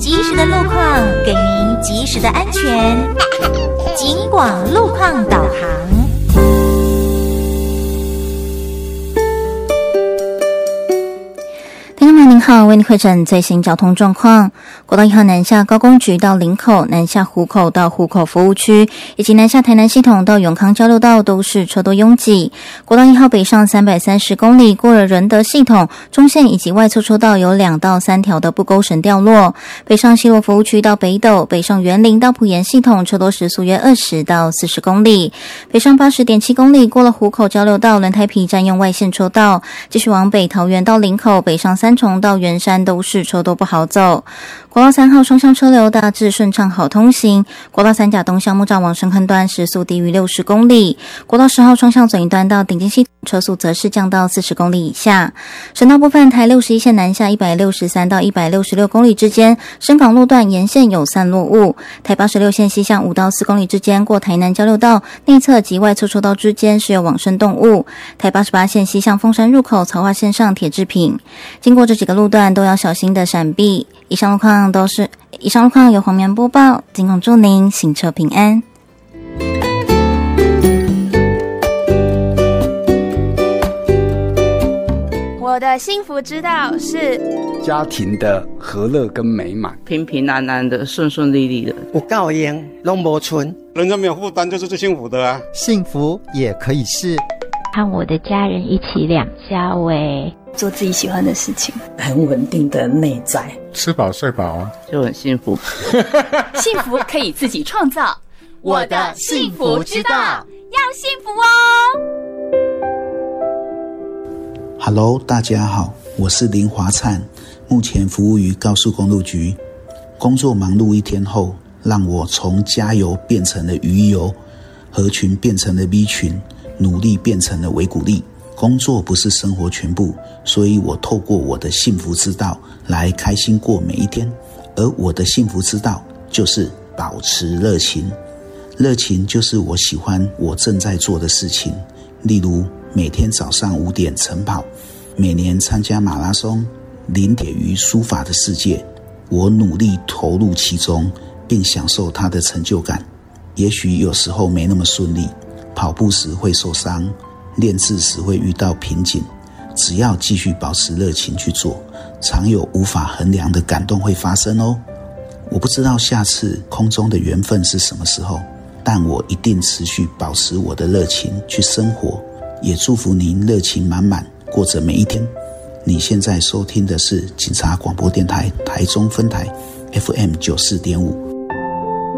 及时的路况，给您及时的安全。警广路况导航。 听众朋友您好，为您汇诊最新交通状况。国道1号南下高工局到林口，南下湖口到湖口服务区，以及南下台南系统到永康交流道都是车多拥挤。国道1号北上330公里，过了仁德系统、中线以及外侧车道有2到3条的不勾绳掉落。北上西螺服务区到北斗，北上园林到埔盐系统车多时速约20到40公里。北上80.7公里，过了湖口交流道轮胎皮占用外线车道，继续往北桃园到林口，北上三重到圆山都是车多不好走。国道3号双向车流大致顺畅好通行，国道3甲东向木栅往深坑端时速低于60公里，国道10号双向左营端到顶尖系统车速则是降到40公里以下。省道部分，台61线南下163到166公里之间，深港路段沿线有散落物；台86线西向5到4公里之间，过台南交流道内侧及外侧车道之间是有往生动物；台88线西向凤山入口曹化线上铁制品。经过这几个路段都要小心的闪避。以上路况由黄棉播报，警广祝您行车平安。 我的幸福之道是家庭的和乐跟美满， 平平安安的，顺顺利利的， 有够用拢无存， 人家没有负担就是最幸福的啊！ 幸福也可以是和我的家人一起两家喂， 做自己喜欢的事情， 很稳定的内在， 吃饱睡饱啊， 就很幸福。 幸福可以自己创造，我的幸福之道，要幸福哦。 Hello， 大家好，我是林华灿，目前服务于高速公路局。工作忙碌一天后，让我从加油变成了鱼油，合群变成了 V 群，努力变成了维骨力。工作不是生活全部，所以我透过我的幸福之道来开心过每一天。而我的幸福之道就是保持热情。热情就是我喜欢我正在做的事情，例如每天早上5点晨跑，每年参加马拉松，临铁于书法的世界，我努力投入其中，并享受它的成就感。也许有时候没那么顺利，跑步时会受伤，练字时会遇到瓶颈，只要继续保持热情去做，常有无法衡量的感动会发生哦。我不知道下次空中的缘分是什么时候，但我一定持续保持我的热情去生活，也祝福您热情满满，过着每一天。你现在收听的是警察广播电台台中分台 FM 94.5，